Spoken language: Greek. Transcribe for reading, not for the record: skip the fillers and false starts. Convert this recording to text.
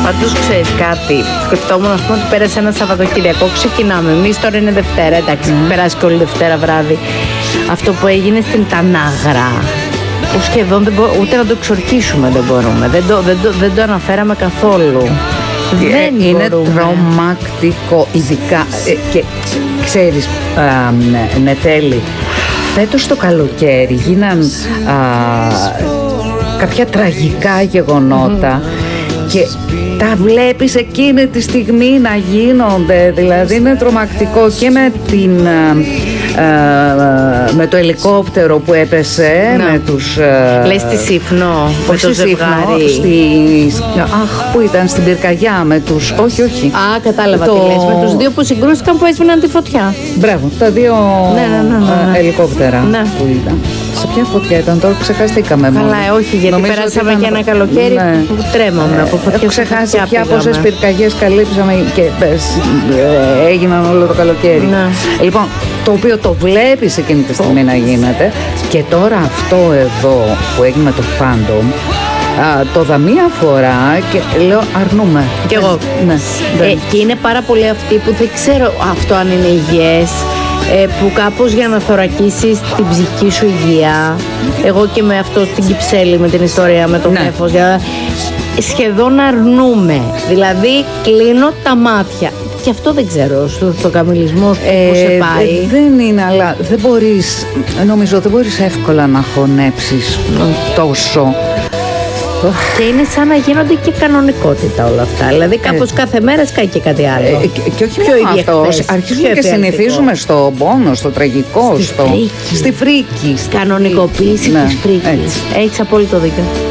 Πάντως ξέρεις κάτι, σκεφτόμουν ας πούμε ότι πέρασε ένα Σαββατοκυριακό, ξεκινάμε. Εμείς τώρα είναι Δευτέρα, εντάξει, περάσει και όλη Δευτέρα βράδυ. Αυτό που έγινε στην Τανάγρα, που σχεδόν ούτε να το εξορκίσουμε δεν μπορούμε. Δεν το αναφέραμε καθόλου. Είναι τρομακτικό, ειδικά και ξέρεις, Νετέλη, φέτος το καλοκαίρι γίναν κάποια τραγικά γεγονότα και τα βλέπεις εκείνη τη στιγμή να γίνονται, δηλαδή είναι τρομακτικό και με το ελικόπτερο που έπεσε, με τους... Λες στη Σύφνο, με το ζευγάρι. Που ήταν στην πυρκαγιά με τους... Όχι. Κατάλαβα τι λες, με τους δύο που συγκρούστηκαν που έσβηναν τη φωτιά. Μπράβο, τα δύο ελικόπτερα που ήταν. Σε ποια φωτιά ήταν, τώρα ξεχαστήκαμε. Καλά, όχι, γιατί νομίζω περάσαμε και ένα καλοκαίρι που τρέμαμε από φωτιά. Έχω ξεχάσει πια πόσες πυρκαγιές καλύψαμε και έγιναν όλο το καλοκαίρι. Λοιπόν, το οποίο το βλέπεις εκείνη τη στιγμή να γίνεται. Και τώρα αυτό εδώ που έγινε με το Phantom, το είδα μία φορά και λέω αρνούμε. Κι εγώ. Και είναι πάρα πολλοί αυτοί που δεν ξέρω αυτό αν είναι υγιές, που κάπως για να θωρακίσεις την ψυχική σου υγεία, εγώ και με αυτό στην Κυψέλη με την ιστορία με το νέφος, σχεδόν αρνούμε, δηλαδή κλείνω τα μάτια. Και αυτό δεν ξέρω, στο καμιλισμό που σε πάει. Δεν είναι, αλλά δεν μπορείς, νομίζω δεν μπορείς εύκολα να χωνέψεις τόσο. Και είναι σαν να γίνονται και κανονικότητα όλα αυτά. Δηλαδή κάπως κάθε μέρα σκάει και κάτι άλλο. Και όχι πιο αυτό. Αρχίζουμε και συνηθίζουμε στο πόνο, στο τραγικό, στη φρίκη. Κανονικοποίηση της φρίκης. Έχεις απόλυτο δίκιο.